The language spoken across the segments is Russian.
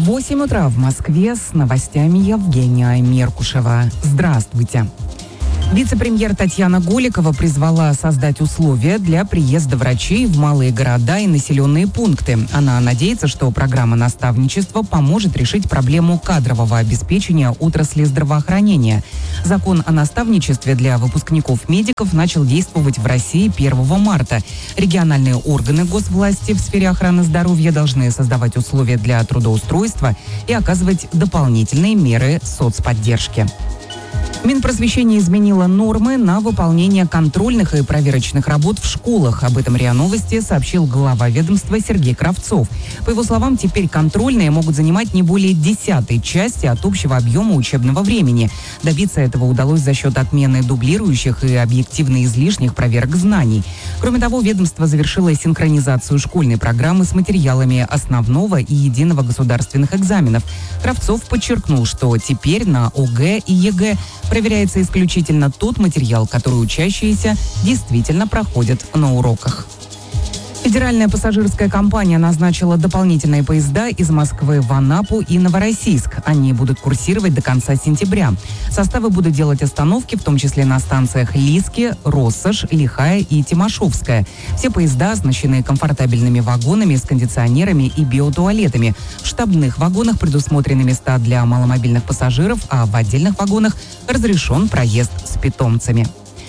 8 утра в Москве, с новостями Евгения Меркушева. Здравствуйте. Вице-премьер Татьяна Голикова призвала создать условия для приезда врачей в малые города и населенные пункты. Она надеется, что программа наставничества поможет решить проблему кадрового обеспечения отрасли здравоохранения. Закон о наставничестве для выпускников-медиков начал действовать в России 1 марта. Региональные органы госвласти в сфере охраны здоровья должны создавать условия для трудоустройства и оказывать дополнительные меры соцподдержки. Минпросвещение изменило нормы на выполнение контрольных и проверочных работ в школах. Об этом РИА Новости сообщил глава ведомства Сергей Кравцов. По его словам, теперь контрольные могут занимать не более 10-й части от общего объема учебного времени. Добиться этого удалось за счет отмены дублирующих и объективно излишних проверок знаний. Кроме того, ведомство завершило синхронизацию школьной программы с материалами основного и единого государственных экзаменов. Кравцов подчеркнул, что теперь на ОГЭ и ЕГЭ проверяется исключительно тот материал, который учащиеся действительно проходят на уроках. Федеральная пассажирская компания назначила дополнительные поезда из Москвы в Анапу и Новороссийск. Они будут курсировать до конца сентября. Составы будут делать остановки, в том числе на станциях Лиски, Россошь, Лихая и Тимошевская. Все поезда оснащены комфортабельными вагонами с кондиционерами и биотуалетами. В штабных вагонах предусмотрены места для маломобильных пассажиров, а в отдельных вагонах разрешен проезд с питомцами.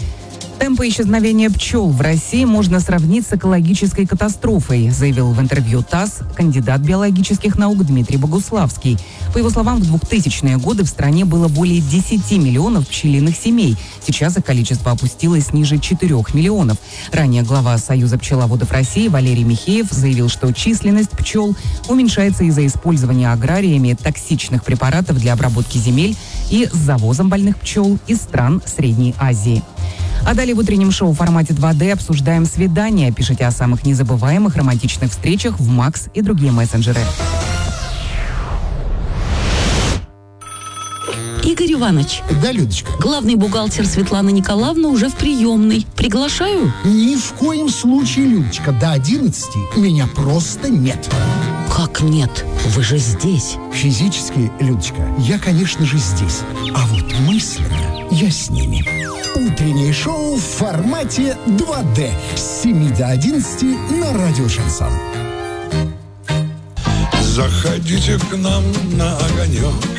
Темпы исчезновения пчел в России можно сравнить с экологической катастрофой, заявил в интервью ТАСС кандидат биологических наук Дмитрий Богуславский. По его словам, в 2000-е годы в стране было более 10 миллионов пчелиных семей. Сейчас их количество опустилось ниже 4 миллионов. Ранее глава Союза пчеловодов России Валерий Михеев заявил, что численность пчел уменьшается из-за использования аграриями токсичных препаратов для обработки земель и с завозом больных пчел из стран Средней Азии. А далее в утреннем шоу в формате 2D обсуждаем свидания. Пишите о самых незабываемых романтичных встречах в Макс и другие мессенджеры. Игорь Иванович. Да, Людочка. Главный бухгалтер Светлана Николаевна уже в приемной. Приглашаю? Ни в коем случае, Людочка. До 11 меня просто нет. Как нет? Вы же здесь. Физически, Людочка, я, конечно же, здесь. А вот мысленно я с ними. Утреннее шоу в формате 2D с 7 до 11 на радио «Шансон». Заходите к нам на огонек.